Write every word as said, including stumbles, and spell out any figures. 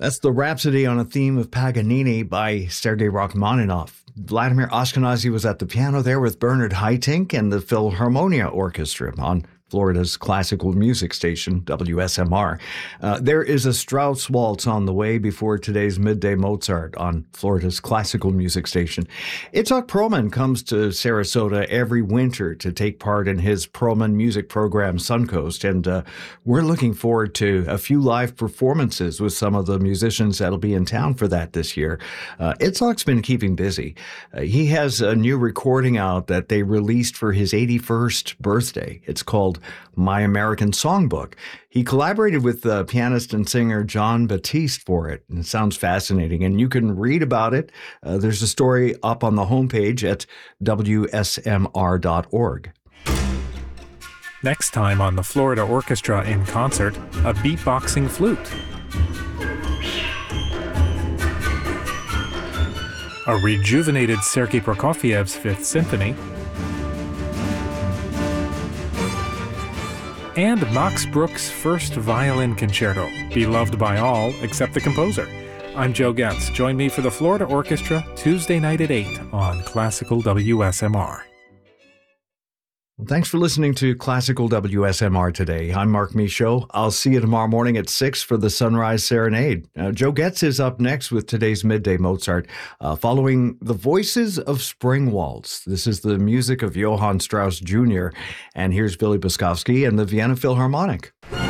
That's the Rhapsody on a Theme of Paganini by Sergei Rachmaninoff. Vladimir Ashkenazy was at the piano there with Bernard Haitink and the Philharmonia Orchestra on Florida's classical music station, W S M R. Uh, there is a Strauss waltz on the way before today's Midday Mozart on Florida's classical music station. Itzhak Perlman comes to Sarasota every winter to take part in his Perlman music program, Suncoast, and uh, we're looking forward to a few live performances with some of the musicians that'll be in town for that this year. Uh, Itzhak's been keeping busy. Uh, he has a new recording out that they released for his eighty-first birthday. It's called My American Songbook. He collaborated with the pianist and singer Jon Batiste for it, and it sounds fascinating. And you can read about it. Uh, there's a story up on the homepage at W S M R dot org. Next time on the Florida Orchestra in Concert, a beatboxing flute. A rejuvenated Sergei Prokofiev's Fifth Symphony. And Max Bruch's first violin concerto, beloved by all except the composer. I'm Joe Getz. Join me for the Florida Orchestra Tuesday night at eight on Classical W S M R. Well, thanks for listening to Classical W S M R today. I'm Mark Michaud. I'll see you tomorrow morning at six for the Sunrise Serenade. Uh, Joe Getz is up next with today's Midday Mozart, uh, following the Voices of Spring Waltz. This is the music of Johann Strauss Junior And here's Billy Boskovsky and the Vienna Philharmonic.